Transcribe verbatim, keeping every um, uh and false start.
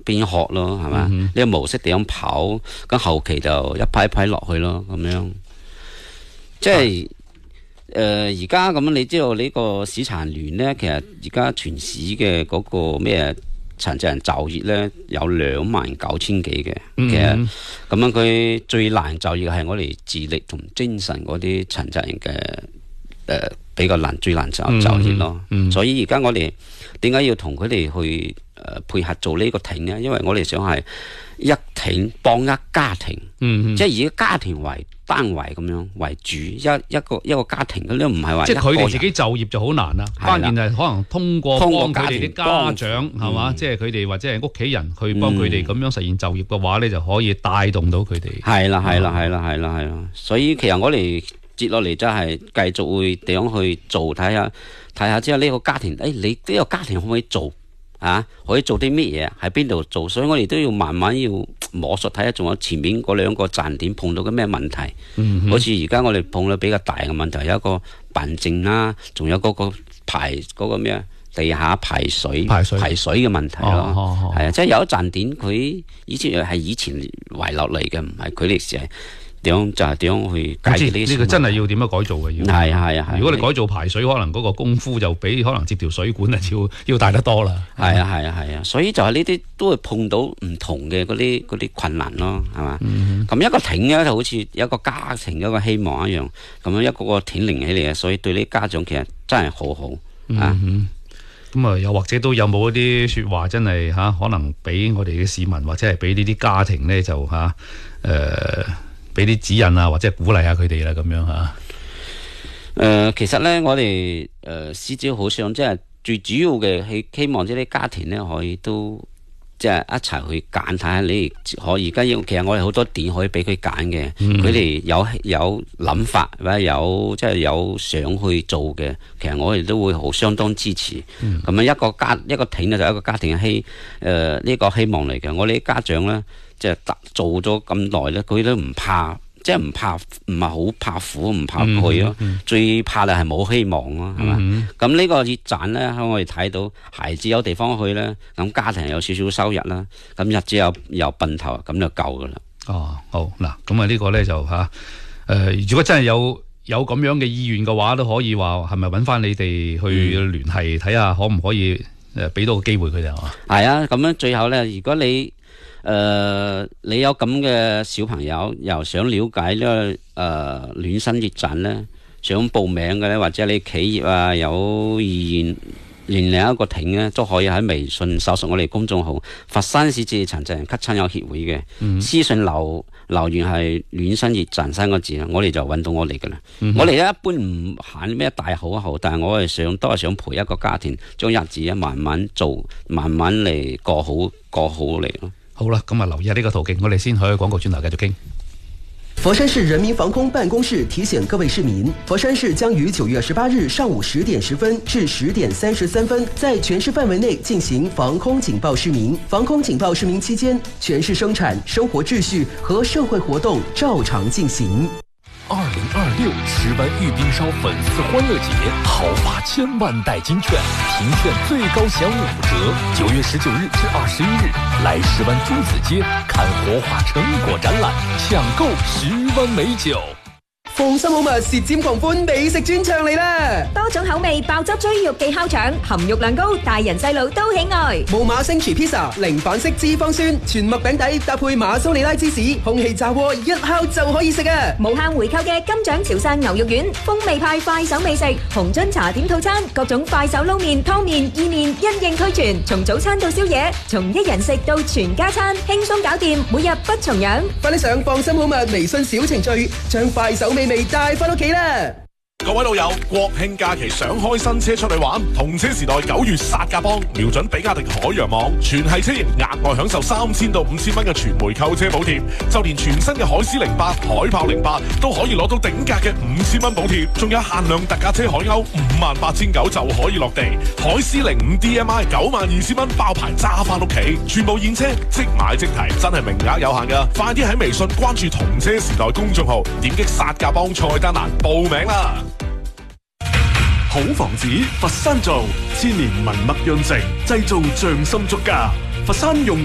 邊學咯，係嘛？呢、嗯、個模式點樣跑，咁後期就一批一批落去咯，咁樣。即係誒而家咁樣，你知道呢個市殘聯咧，其實而家全市嘅嗰個咩殘疾人就業咧有兩萬九千幾嘅，嗯、其實咁樣佢最難就業係我哋智力同精神嗰啲殘疾人嘅誒、呃、比較難最難就就業咯。嗯嗯、所以而家我哋點解要同佢哋去誒、呃、配合做呢個艇呢？因為我哋想係一艇幫一家庭，嗯嗯、即係以家庭為單位咁樣為主，一一個一個家庭咁樣，唔係話即係佢哋自己就業就好難啦。關鍵係可能通過幫佢哋啲家長係嘛，即係佢哋或者係屋企人去幫佢哋咁樣實現就業嘅話咧，嗯、就可以帶動到佢哋。係啦，係啦，係啦，係啦，係啦。所以其實我哋接落嚟真係繼續會點樣去做，睇下睇下之後呢個家庭，誒、哎，你呢個家庭可唔可以做？啊，可以做啲乜嘢？喺邊度做？所以我哋都要慢慢要摸索睇下，仲有前面嗰兩個站點碰到嘅咩問題？嗯、哼好似而家我哋碰到比較大嘅問題，有一個辦證啦，仲有嗰個排嗰、嗰個咩啊，地下排水排水排水嘅問題咯。係、哦哦、啊，即係有一站點佢以前係以前遺落嚟嘅，唔係佢哋成日。點就係點樣去解決呢啲？呢個真係要點樣改造嘅？要係啊係啊係。如果你改造排水，可能嗰個功夫就比可能接條水管啊要要大得多啦。係啊係啊係啊，所以就係呢啲都會碰到唔同嘅嗰啲嗰啲困難咯，係嘛？咁、嗯、哼一個艇咧就好似一個家庭一個希望一樣，咁樣一個個艇連起嚟嘅，所以對呢家長其實真係好好、嗯、啊。咁啊，又或者都有冇一啲說話真係吓、啊，可能俾我哋嘅市民或者係俾呢啲家庭咧就吓誒。呃俾啲指引啊，或者鼓勵下佢哋啦，咁樣吓。誒、 呃，其實咧，我哋誒師姐好想即係最主要嘅，係希望呢啲家庭咧可以都即係一齊去揀睇下，你可以而家要，其實我哋好多點可以俾佢揀嘅，佢哋、嗯、有有諗法或者有即係有想去做嘅，其實我哋都會好相當支持。咁啊、嗯，一個家一個艇咧就一個家庭嘅希誒呢個希望嚟嘅。我哋啲家長咧。即係做咗咁耐咧，佢都唔怕，即係唔怕，唔係好怕苦，唔怕攰咯。嗯嗯、最怕咧係冇希望咯，係嘛？咁呢、嗯、個熱賺咧，喺我哋睇到孩子有地方去咧，咁家庭有少少收入啦，咁日子有有奔頭，咁就夠噶啦。 哦，好嗱，咁啊呢個咧就吓，誒、呃，如果真係有有咁樣嘅意願嘅話，都可以話係咪搵翻你哋去聯繫睇下，可唔可以誒俾到個機會佢哋係嘛？係啊，咁樣最後咧，如果你誒、呃，你有咁嘅小朋友，又想了解呢、這個誒、呃、暖身熱枕咧，想報名嘅咧，或者你企業啊有意願連另一個艇咧，都可以喺微信搜索我哋公眾號佛山市智力殘疾人及親友協會嘅、嗯、私信留留言係暖身熱枕三個字，我哋就揾到我哋噶啦。嗯、哼我哋一般唔限咩大好好，但係我係想都係想陪一個家庭，將日子慢慢做，慢慢嚟過好過好嚟咯。 好啦，咁啊留意下呢個途徑，我哋先去廣告轉頭繼續傾。 佛山市人民防空辦公室提醒各位市民，佛山市將於九月十八日上午十點十分至十點三十三分，在全市範圍內進行防空警報失明。防空警報失明期間，全市生產、生活秩序和社會活動照常進行。 二零二六十灣玉冰燒粉絲歡樂節，豪發千萬代金券，憑券最高享五折。九月十九日至二十一日，來十灣朱子街看活化成果展覽，搶購十灣美酒。 放心好物，舌尖狂歡美食專場嚟啦！ 多種口味爆汁追肉記烤腸，含肉量高，大人細路都喜愛。 木馬星廚 pizza， 零反式脂肪酸，全麥餅底搭配馬蘇里拉芝士，空氣炸鍋一烤就可以食啊！ 無限回購嘅金獎潮汕牛肉丸，風味派快手美食，紅樽茶點套餐，各種快手撈麵、湯麵、意麵因應俱全，從早餐到宵夜，從一人食到全家餐，輕鬆搞掂，每日不重樣。 快啲上放心好物微信小程序，將快手美味帶翻屋企啦！ 各位老友，國慶假期想開新車出去玩，同車時代九月殺價幫，瞄準比亞迪海洋網，全系車型額外享受三千到五千蚊嘅全枚購車補貼，就連全新嘅海獅零八、海豹零八都可以攞到頂格嘅五千蚊補貼，仲有限量特價車海鷗五萬八千九就可以落地，海獅零五 D M I 九萬二千蚊包牌揸翻屋企，全部現車即買即提，真係名額有限噶，快啲喺微信關注同車時代公眾號，點擊殺價幫菜單欄報名啦！ 好房子，佛山造，千年文物釀成，製造匠心足家。佛山用